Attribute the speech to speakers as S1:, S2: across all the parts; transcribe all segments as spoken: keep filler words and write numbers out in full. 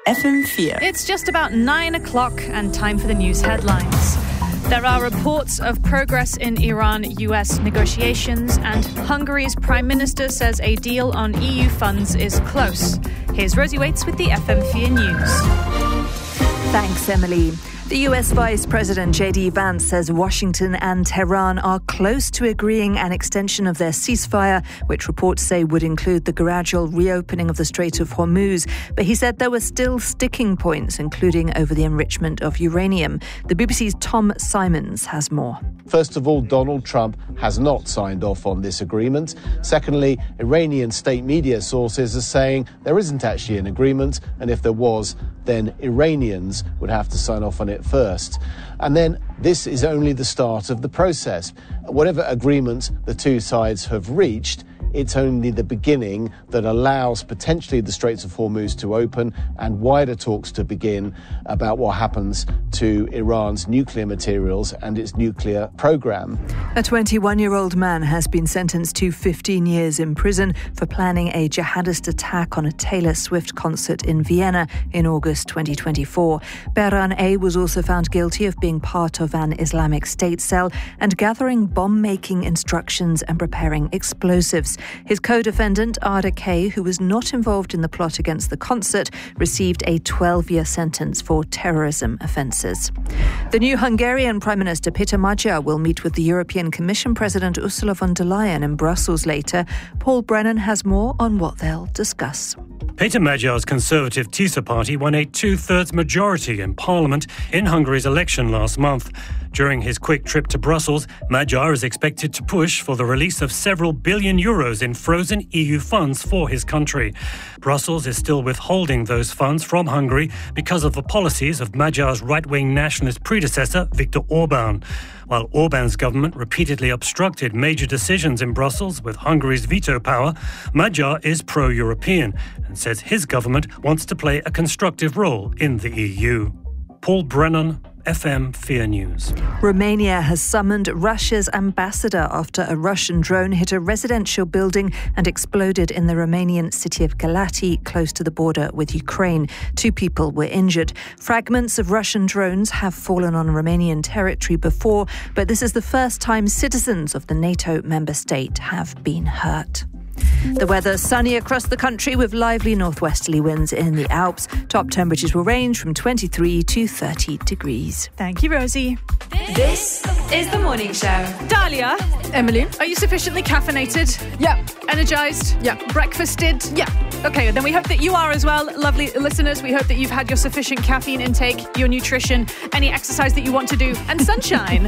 S1: F M four.
S2: It's just about nine o'clock and time for the news headlines. There are reports of progress in Iran-U S negotiations, and Hungary's Prime Minister says a deal on E U funds is close. Here's Rosie Waits with the F M four News.
S3: Thanks, Emily. The U S Vice President J D Vance says Washington and Tehran are close to agreeing an extension of their ceasefire, which reports say would include the gradual reopening of the Strait of Hormuz. But he said there were still sticking points, including over the enrichment of uranium. The B B C's Tom Simons has more.
S4: First of all, Donald Trump has not signed off on this agreement. Secondly, Iranian state media sources are saying there isn't actually an agreement, and if there was, then Iranians would have to sign off on it first. And then this is only the start of the process. Whatever agreement the two sides have reached, it's only the beginning that allows potentially the Straits of Hormuz to open and wider talks to begin about what happens to Iran's nuclear materials and its nuclear program.
S3: A twenty-one-year-old man has been sentenced to fifteen years in prison for planning a jihadist attack on a Taylor Swift concert in Vienna in August twenty twenty-four. Behran A. was also found guilty of being part of an Islamic State cell and gathering bomb-making instructions and preparing explosives. His co-defendant, Arda K., who was not involved in the plot against the concert, received a twelve-year sentence for terrorism offences. The new Hungarian Prime Minister Peter Magyar will meet with the European Commission President Ursula von der Leyen in Brussels later. Paul Brennan has more on what they'll discuss.
S5: Peter Magyar's Conservative TISA party won a two-thirds majority in Parliament in Hungary's election last month. During his quick trip to Brussels, Magyar is expected to push for the release of several billion euros in frozen E U funds for his country. Brussels is still withholding those funds from Hungary because of the policies of Magyar's right-wing nationalist predecessor, Viktor Orbán. While Orbán's government repeatedly obstructed major decisions in Brussels with Hungary's veto power, Magyar is pro-European and says his government wants to play a constructive role in the E U. Paul Brennan, F M four News.
S3: Romania has summoned Russia's ambassador after a Russian drone hit a residential building and exploded in the Romanian city of Galati, close to the border with Ukraine. Two people were injured. Fragments of Russian drones have fallen on Romanian territory before, but this is the first time citizens of the NATO member state have been hurt. The weather sunny across the country with lively northwesterly winds in the Alps. Top temperatures will range from twenty-three to thirty degrees.
S2: Thank you, Rosie.
S1: This is The Morning Show.
S2: Dahlia.
S6: Emily?
S2: Are you sufficiently caffeinated?
S6: Yeah.
S2: Energised?
S6: Yeah.
S2: Breakfasted?
S6: Yeah.
S2: Okay, then we hope that you are as well. Lovely listeners, we hope that you've had your sufficient caffeine intake, your nutrition, any exercise that you want to do, and sunshine.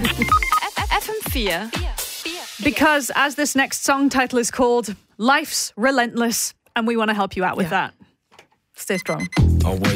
S1: F M four.
S2: Because as this next song title is called, life's relentless, and we want to help you out with
S6: Yeah.
S2: that.
S6: Stay strong.